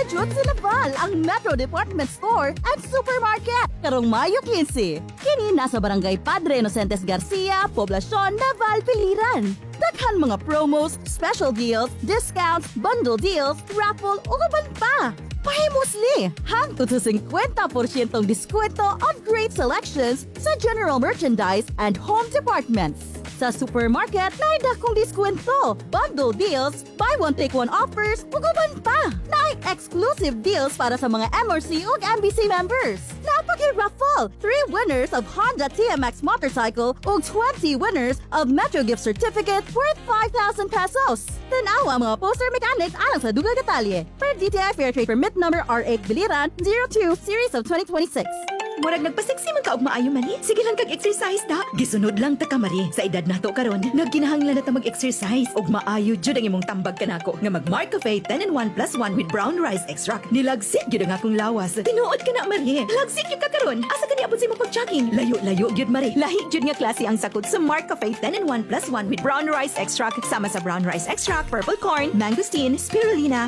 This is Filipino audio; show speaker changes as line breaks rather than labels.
jud sa Naval ang Metro Department Store at Supermarket karong Mayo 15. Kini nasa Barangay Padre Inocentes Garcia, Poblacion, Naval, Piliran. Daghan mga promos, special deals, discounts, bundle deals, raffle ug uban pa. Pahimusli, hangtod sa 50% diskwento on great selections sa general merchandise and home departments. Sa supermarket, naay dakong diskwento, bundle deals, buy one take one offers, ug uban pa. Naay exclusive deals para sa mga MRC ug MBC members. Napaki-raffle, 3 winners of Honda TMX motorcycle ug 20 winners of Metro gift certificate worth 5,000 pesos. Tanawa ang mga poster mechanics alang sa dugang detalye. Per DTI Fair Trade Permit Number R8 Biliran 02 Series of 2026.
Murag nagpaseksi man ka og maayo mani. Sige lang kag exercise da. Gisunod lang ta ka mari. Sa edad nato karon, nagkinahanglan na ta mag-exercise og maayo jud ang imong tambag kanako nga mag Mark Cafe 10-in-1+1 with brown rice extract. Nilagsit jud ang akong lawas. Tinuod ka na mari. Lagsit gyud ka karon. Asa ka niabot sa imong pag-jogging? Layo-layo gyud mari. Lahi jud nga klase ang sakot sa Mark Cafe 10-in-1+1 with brown rice extract sama sa brown rice extract, purple corn, mangosteen, spirulina,